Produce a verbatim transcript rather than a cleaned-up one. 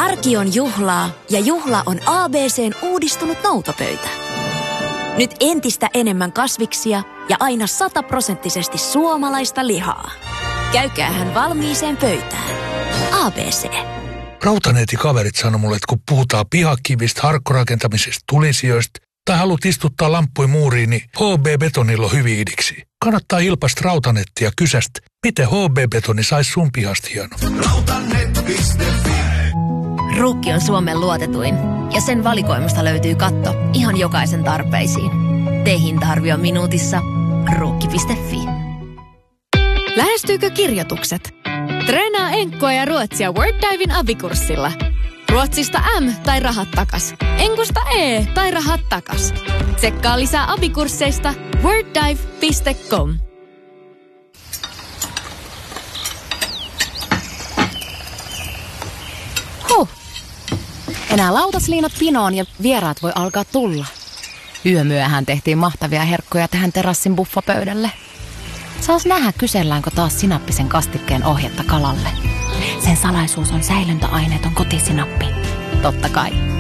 Arki on juhlaa ja juhla on A B C:n uudistunut noutopöytä. Nyt entistä enemmän kasviksia ja aina sataprosenttisesti suomalaista lihaa. Käykäähän valmiiseen pöytään. A B C. Rautaneeti-kaverit sanoi mulle, että kun puhutaan pihakivistä, harkkorakentamisesta, tulisijoista tai haluat istuttaa lamppui muuriin, niin H B-betonilla on hyvin idiksi. Kannattaa ilpasta Rautanettia kysästä, miten H B-betoni saisi sun pihasta hieno. Rautanet piste fi Ruukki on Suomen luotetuin ja sen valikoimasta löytyy katto ihan jokaisen tarpeisiin. Tee hinta-arvio minuutissa. Ruukki piste fi. Lähestyykö kirjoitukset? Treenaa enkkoa ja ruotsia WordDiven abikurssilla. Ruotsista M tai rahat takas. Enkusta E tai rahat takas. Tsekkaa lisää abikursseista worddive piste com. Huh. Enää lautasliinat pinoon ja vieraat voi alkaa tulla. Yömyöhän tehtiin mahtavia herkkuja tähän terassin buffapöydälle. Saas nähdä, kyselläänkö taas sinappisen kastikkeen ohjetta kalalle. Sen salaisuus on säilöntäaineeton kotisinappi. Totta kai.